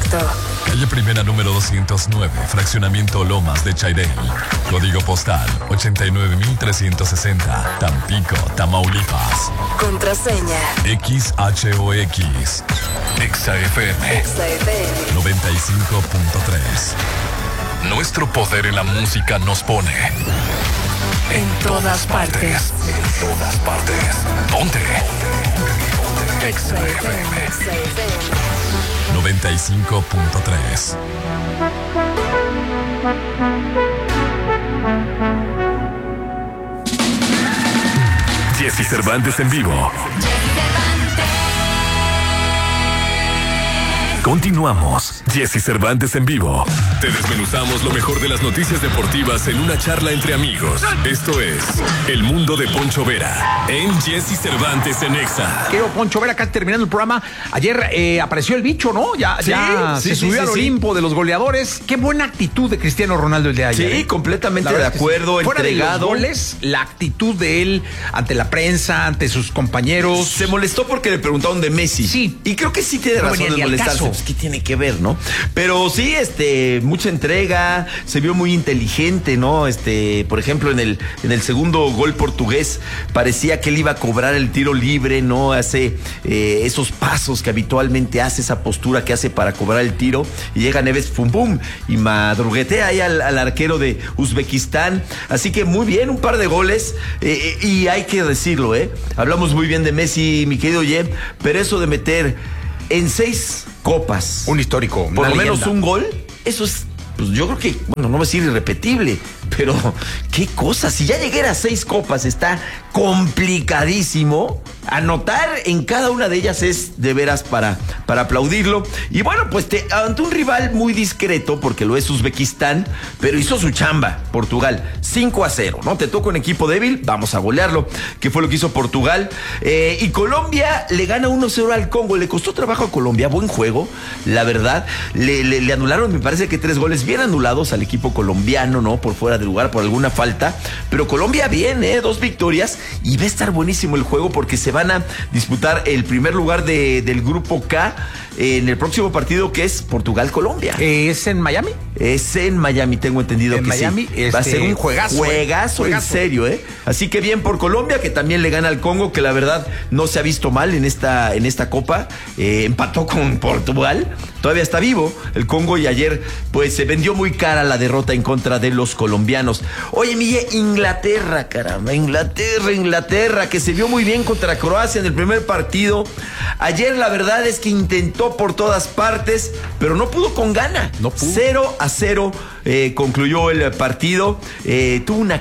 trayecto. Calle Primera número 209, Fraccionamiento Lomas de Chairel. Código postal 89360, Tampico, Tamaulipas. Contraseña XHOX. EXA-FM 95.3. Nuestro poder en la música nos pone en todas partes. En todas partes. Ponte. EXA-FM 95.3. Jessy Cervantes en vivo. Continuamos. Jessy Cervantes en vivo. Te desmenuzamos lo mejor de las noticias deportivas en una charla entre amigos. Esto es El Mundo de Poncho Vera en Jessy Cervantes en Exa. Querido Poncho Vera, casi terminando el programa. Ayer apareció el bicho, ¿no? Ya se subió al Olimpo de los goleadores. Qué buena actitud de Cristiano Ronaldo el de ayer. Sí, completamente de acuerdo, fuera entregado. De los goles, la actitud de él ante la prensa, ante sus compañeros. Se molestó porque le preguntaron de Messi. Sí. Y creo que sí tiene razón de molestarse. Pues, ¿qué tiene que ver, no? Pero sí, mucha entrega, se vio muy inteligente, ¿no? Por ejemplo, en el segundo gol portugués, parecía que él iba a cobrar el tiro libre, ¿no? Hace esos pasos que habitualmente hace, esa postura que hace para cobrar el tiro, y llega Neves, pum, pum, y madruguetea ahí al arquero de Uzbekistán. Así que muy bien, un par de goles, y hay que decirlo, hablamos muy bien de Messi, mi querido Ye, pero eso de meter en 6 copas, un histórico, por lo menos un gol, eso es, pues yo creo que, bueno, no voy a decir irrepetible, pero qué cosa, si ya llegué a 6 copas, está complicadísimo. Anotar en cada una de ellas es de veras para aplaudirlo. Y bueno, pues ante un rival muy discreto, porque lo es Uzbekistán, pero hizo su chamba, Portugal, 5-0, ¿no? Te toca un equipo débil, vamos a golearlo, que fue lo que hizo Portugal. Y Colombia le gana 1-0 al Congo, le costó trabajo a Colombia, buen juego, la verdad. Le anularon, me parece que 3 goles bien anulados al equipo colombiano, ¿no? Por fuera de lugar, por alguna falta. Pero Colombia bien, 2 victorias, y va a estar buenísimo el juego porque se van a disputar el primer lugar del grupo K en el próximo partido, que es Portugal-Colombia. ¿Es en Miami? Es en Miami, tengo entendido en que Miami, sí. Va a ser un juegazo en serio, Así que bien por Colombia, que también le gana al Congo, que la verdad no se ha visto mal en esta copa. Empató con Portugal, todavía está vivo el Congo, y ayer pues se vendió muy cara la derrota en contra de los colombianos. Oye, Miguel, Inglaterra, caramba, Inglaterra, que se vio muy bien contra Croacia en el primer partido. Ayer la verdad es que intentó por todas partes, pero no pudo con gana. No pudo. 0-0 concluyó el partido. Tuvo una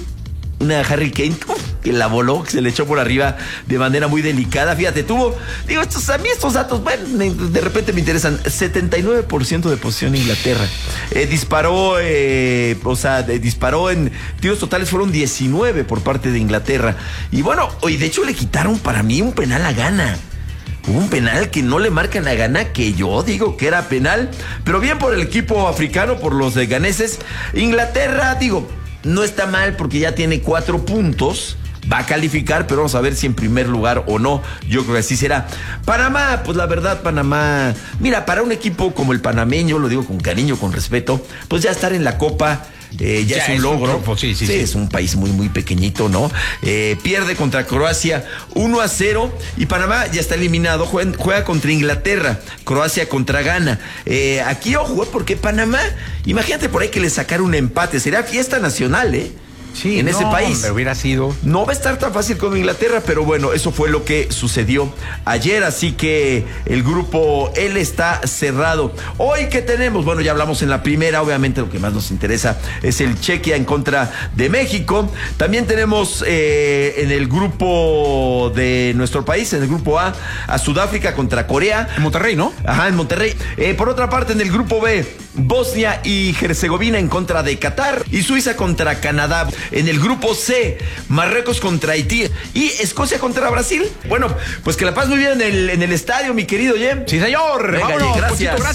Harry Kane, que la voló, que se le echó por arriba de manera muy delicada. Fíjate, a mí estos datos, bueno, de repente me interesan. 79% de posesión Inglaterra. Disparó en tiros totales, fueron 19 por parte de Inglaterra. Y bueno, de hecho le quitaron para mí un penal a Ghana. Hubo un penal que no le marcan a Ghana, que yo digo que era penal, pero bien por el equipo africano, por los ganeses. Inglaterra, no está mal porque ya tiene 4 puntos. Va a calificar, pero vamos a ver si en primer lugar o no. Yo creo que así será. Panamá, pues la verdad, Panamá, mira, para un equipo como el panameño, lo digo con cariño, con respeto, pues ya estar en la Copa ya es un logro. Sí. Es un país muy, muy pequeñito, ¿no? Pierde contra Croacia 1-0 y Panamá ya está eliminado. Juega contra Inglaterra, Croacia contra Ghana. Aquí, ojo, porque Panamá, imagínate por ahí que le sacara un empate. Sería fiesta nacional, Sí, en ese país. Hubiera sido. No va a estar tan fácil como Inglaterra, pero bueno, eso fue lo que sucedió ayer, así que el grupo L está cerrado. Hoy, ¿qué tenemos? Bueno, ya hablamos en la primera, obviamente lo que más nos interesa es el Chequia en contra de México. También tenemos en el grupo de nuestro país, en el grupo A Sudáfrica contra Corea. En Monterrey, ¿no? Ajá, en Monterrey. Por otra parte, en el grupo B, Bosnia y Herzegovina en contra de Qatar y Suiza contra Canadá. En el grupo C, Marruecos contra Haití y Escocia contra Brasil. Bueno, pues que la paz muy bien en el estadio, mi querido Jem. Sí, señor. Venga, vámonos, gracias. Pochito, gracias.